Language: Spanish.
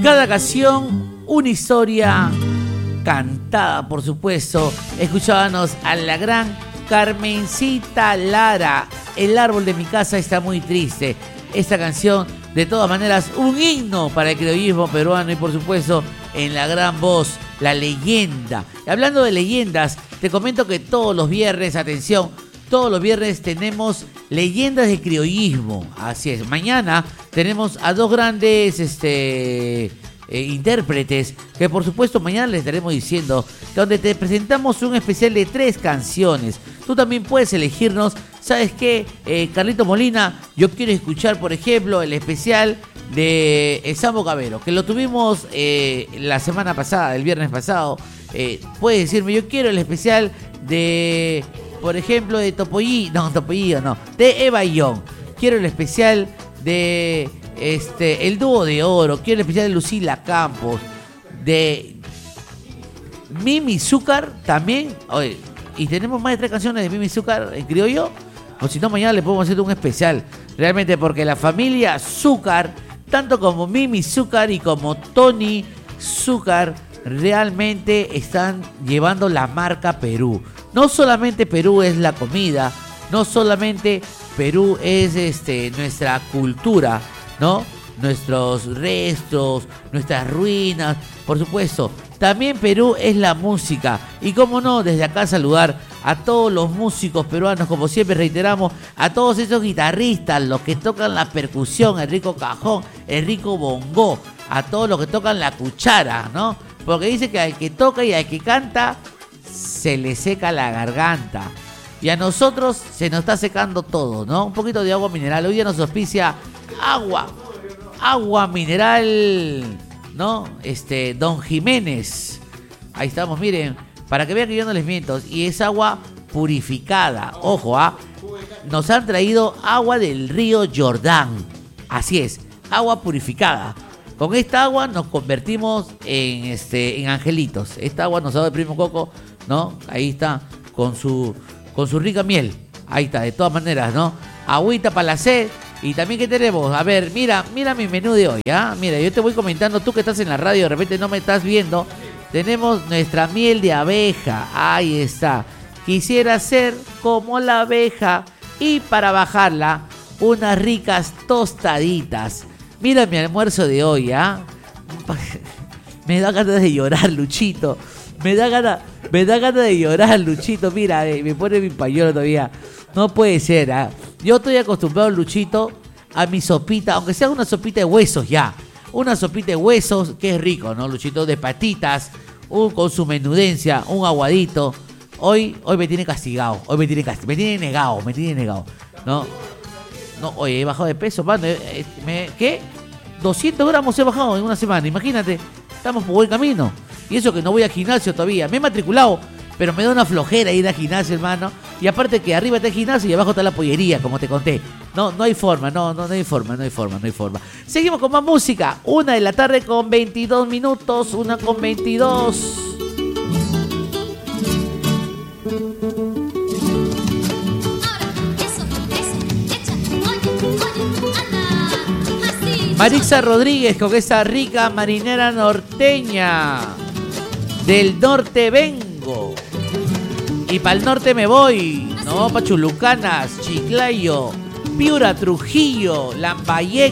Cada canción, una historia cantada, por supuesto. Escuchábamos a la gran Carmencita Lara. El árbol de mi casa está muy triste. Esta canción, de todas maneras, un himno para el criollismo peruano y, por supuesto, en la gran voz, la leyenda. Y hablando de leyendas, te comento que todos los viernes, atención, todos los viernes tenemos leyendas de criollismo. Así es. Mañana tenemos a dos grandes intérpretes que, por supuesto, mañana les estaremos diciendo, donde te presentamos un especial de 3 canciones. Tú también puedes elegirnos. ¿Sabes qué? Carlito Molina, yo quiero escuchar, por ejemplo, el especial de El Sambo Cabero, que lo tuvimos la semana pasada, el viernes pasado. Puedes decirme, yo quiero el especial de, por ejemplo, de Topollillo, no, de Eva Young. Quiero el especial de El Dúo de Oro. Quiero el especial de Lucila Campos, de Mimi Zúcar también. Oye, y tenemos más de 3 canciones de Mimi Zúcar en criollo. O si no, mañana le podemos hacer un especial. Realmente, porque la familia Zúcar, tanto como Mimi Zúcar y como Tony Zúcar, realmente están llevando la marca Perú. No solamente Perú es la comida, no solamente Perú es nuestra cultura, ¿no? Nuestros restos, nuestras ruinas, por supuesto. También Perú es la música. Y cómo no, desde acá saludar a todos los músicos peruanos, como siempre reiteramos, a todos esos guitarristas, los que tocan la percusión, el rico cajón, el rico bongó, a todos los que tocan la cuchara, ¿no? Porque dice que al que toca y al que canta, se le seca la garganta. Y a nosotros se nos está secando todo, ¿no? Un poquito de agua mineral. Hoy día nos auspicia agua mineral, ¿no? Don Jiménez. Ahí estamos, miren, para que vean que yo no les miento. Y es agua purificada. Ojo, nos han traído agua del río Jordán. Así es, agua purificada. Con esta agua nos convertimos en angelitos. Esta agua nos ha dado el primo Coco, ¿no? Ahí está, con su rica miel. Ahí está, de todas maneras, ¿no? Agüita para la sed. Y también, ¿qué tenemos? A ver, mira mi menú de hoy, ¿ah? Mira, yo te voy comentando, tú que estás en la radio, de repente no me estás viendo. Tenemos nuestra miel de abeja, ahí está. Quisiera ser como la abeja y para bajarla, unas ricas tostaditas. Mira mi almuerzo de hoy, ¿ah? Me da ganas de llorar, Luchito. Me da ganas de llorar, Luchito. Mira, me pone mi pañuelo todavía. No puede ser, ¿ah? Yo estoy acostumbrado, Luchito, a mi sopita, aunque sea una sopita de huesos ya. Una sopita de huesos, que es rico, ¿no, Luchito? De patitas, con su menudencia, un aguadito. Hoy me tiene castigado, me tiene negado, ¿no? No, oye, he bajado de peso, mano. ¿Qué? 200 gramos he bajado en una semana, imagínate. Estamos por buen camino. Y eso que no voy al gimnasio todavía. Me he matriculado, pero me da una flojera ir al gimnasio, hermano. Y aparte que arriba está el gimnasio y abajo está la pollería, como te conté. No hay forma, no hay forma. Seguimos con más música. 1:00 p.m. con 22 minutos. 1:22. Marixa Rodríguez con esa rica marinera norteña. Del norte vengo y para el norte me voy, ¿no? Pa' Chulucanas, Chiclayo, Piura, Trujillo, Lambayeque.